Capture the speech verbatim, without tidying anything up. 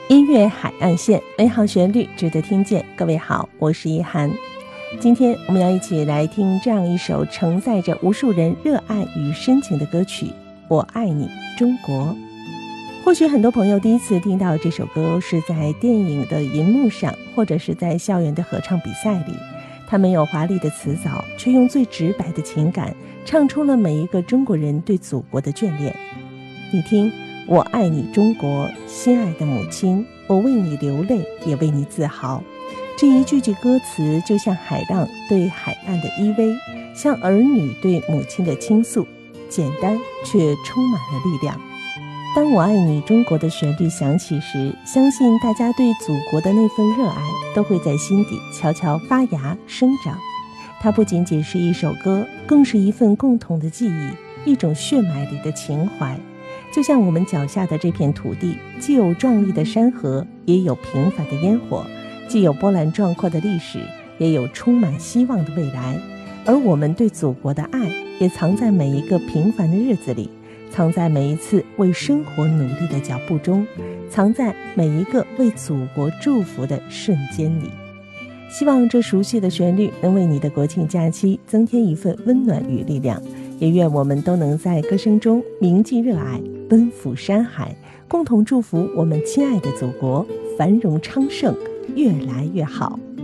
音乐海岸线，美好旋律值得听见。各位好，我是一涵。今天我们要一起来听这样一首承载着无数人热爱与深情的歌曲《我爱你中国》。或许很多朋友第一次听到这首歌是在电影的银幕上，或者是在校园的合唱比赛里。它没有华丽的词藻，却用最直白的情感唱出了每一个中国人对祖国的眷恋。你听，我爱你中国，心爱的母亲，我为你流泪，也为你自豪。这一句句歌词就像海浪对海岸的依偎，像儿女对母亲的倾诉，简单却充满了力量。当我爱你中国的旋律响起时，相信大家对祖国的那份热爱都会在心底悄悄发芽生长。它不仅仅是一首歌，更是一份共同的记忆，一种血脉里的情怀。就像我们脚下的这片土地，既有壮丽的山河，也有平凡的烟火，既有波澜壮阔的历史，也有充满希望的未来。而我们对祖国的爱，也藏在每一个平凡的日子里，藏在每一次为生活努力的脚步中，藏在每一个为祖国祝福的瞬间里。希望这熟悉的旋律能为你的国庆假期增添一份温暖与力量，也愿我们都能在歌声中铭记热爱，奔赴山海，共同祝福我们亲爱的祖国繁荣昌盛，越来越好。